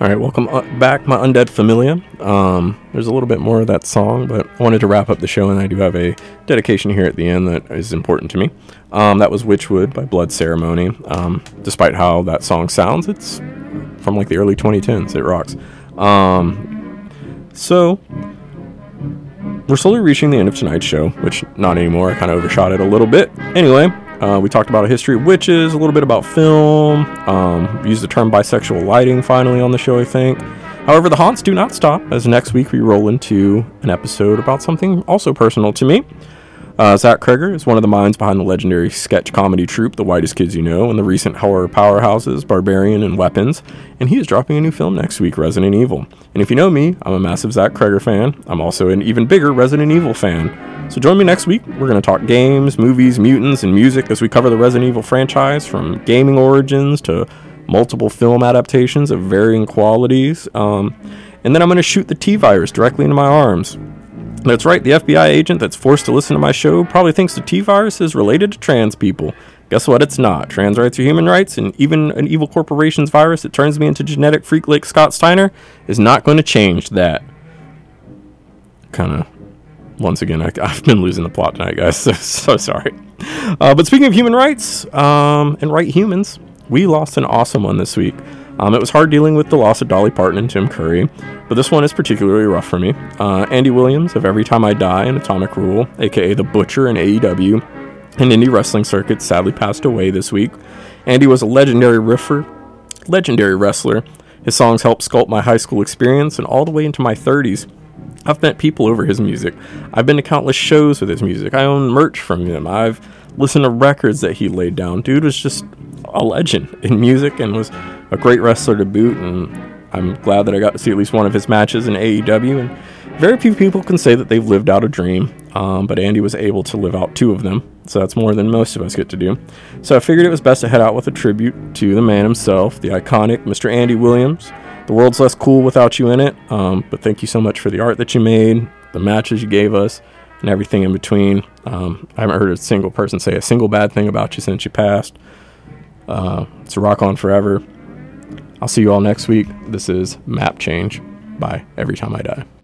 All right, welcome back, my undead familia. There's a little bit more of that song, but I wanted to wrap up the show, and I do have a dedication here at the end that is important to me. That was Witchwood by Blood Ceremony. Despite how that song sounds, it's from like the early 2010s. It rocks. So we're slowly reaching the end of tonight's show, which not anymore. I kind of overshot it a little bit. Anyway, we talked about a history of witches, a little bit about film. We used the term bisexual lighting finally on the show, I think. However, the haunts do not stop, as next week we roll into an episode about something also personal to me. Zach Kreger is one of the minds behind the legendary sketch comedy troupe, The Whitest Kids You Know, and the recent horror powerhouses, Barbarian and Weapons, and he is dropping a new film next week, Resident Evil. And if you know me, I'm a massive Zach Kreger fan. I'm also an even bigger Resident Evil fan. So join me next week. We're going to talk games, movies, mutants, and music as we cover the Resident Evil franchise, from gaming origins to multiple film adaptations of varying qualities. And then I'm going to shoot the T-Virus directly into my arms. That's right, the FBI agent that's forced to listen to my show probably thinks the T-Virus is related to trans people. Guess what? It's not. Trans rights are human rights, and even an evil corporation's virus that turns me into genetic freak like Scott Steiner is not going to change that. Kind of, once again, I've been losing the plot tonight, guys, so sorry. But speaking of human rights, and right humans, we lost an awesome one this week. It was hard dealing with the loss of Dolly Parton and Tim Curry, but this one is particularly rough for me. Andy Williams of Every Time I Die and Atomic Rule, aka The Butcher in AEW and indie wrestling circuits, sadly passed away this week. Andy was a legendary wrestler. His songs helped sculpt my high school experience, and all the way into my 30s, I've met people over his music. I've been to countless shows with his music. I own merch from him. I've listened to records that he laid down. Dude was just a legend in music and was a great wrestler to boot, and I'm glad that I got to see at least one of his matches in AEW, and very few people can say that they've lived out a dream, but Andy was able to live out two of them, so that's more than most of us get to do. So I figured it was best to head out with a tribute to the man himself, the iconic Mr. Andy Williams. The world's less cool without you in it, but thank you so much for the art that you made, the matches you gave us, and everything in between. I haven't heard a single person say a single bad thing about you since you passed. So rock on forever. I'll see you all next week. This is Map Change by Every Time I Die.